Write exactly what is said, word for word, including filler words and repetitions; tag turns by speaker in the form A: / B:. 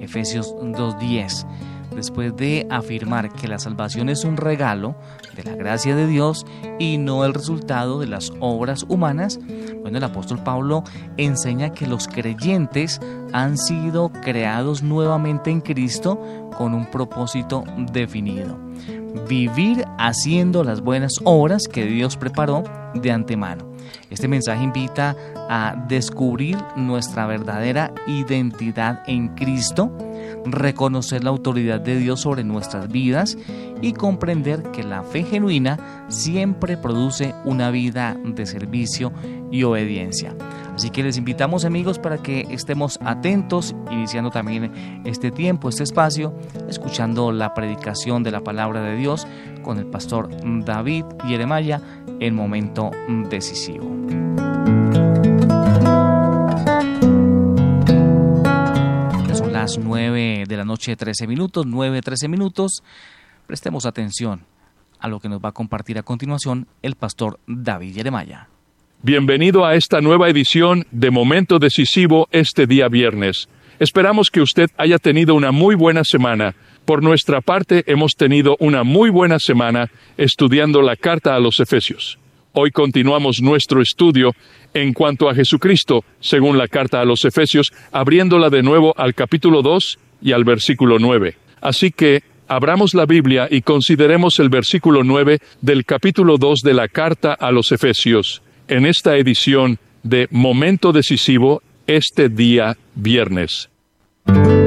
A: Efesios dos diez. Después de afirmar que la salvación es un regalo de la gracia de Dios y no el resultado de las obras humanas, bueno, el apóstol Pablo enseña que los creyentes han sido creados nuevamente en Cristo con un propósito definido: vivir haciendo las buenas obras que Dios preparó de antemano. Este mensaje invita a descubrir nuestra verdadera identidad en Cristo, reconocer la autoridad de Dios sobre nuestras vidas y comprender que la fe genuina siempre produce una vida de servicio y obediencia. Así que les invitamos, amigos, para que estemos atentos, iniciando también este tiempo, este espacio, escuchando la predicación de la palabra de Dios con el pastor David Jeremiah en Momento Decisivo. Son las nueve de la noche, trece minutos, nueve, trece minutos. Prestemos atención a lo que nos va a compartir a continuación el pastor David Jeremiah.
B: Bienvenido a esta nueva edición de Momento Decisivo este día viernes. Esperamos que usted haya tenido una muy buena semana. Por nuestra parte, hemos tenido una muy buena semana estudiando la carta a los Efesios. Hoy continuamos nuestro estudio en cuanto a Jesucristo, según la carta a los Efesios, abriéndola de nuevo al capítulo dos y al versículo nueve. Así que abramos la Biblia y consideremos el versículo nueve del capítulo dos de la carta a los Efesios, en esta edición de Momento Decisivo este día viernes.